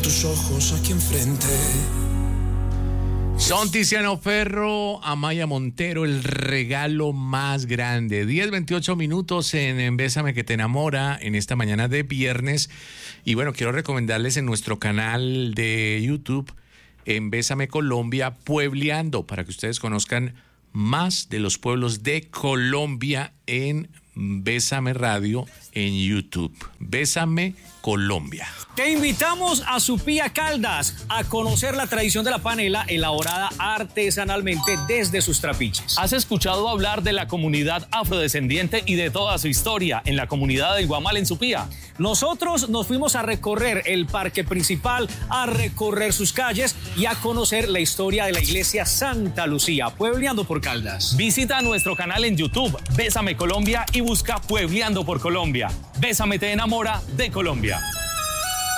tus ojos aquí enfrente. Son Tiziano Ferro, Amaya Montero, el regalo más grande. 10:28 minutos en Bésame que te enamora en esta mañana de viernes. Y bueno, quiero recomendarles en nuestro canal de YouTube, en Bésame Colombia, Puebleando, para que ustedes conozcan más de los pueblos de Colombia en Bésame Radio en YouTube. Bésame Colombia. Te invitamos a Supía Caldas a conocer la tradición de la panela elaborada artesanalmente desde sus trapiches. ¿Has escuchado hablar de la comunidad afrodescendiente y de toda su historia en la comunidad del Guamal en Supía? Nosotros nos fuimos a recorrer el parque principal, a recorrer sus calles y a conocer la historia de la iglesia Santa Lucía, Puebleando por Caldas. Visita nuestro canal en YouTube, Bésame Colombia, y busca Puebleando por Colombia. Bésame te enamora de Colombia.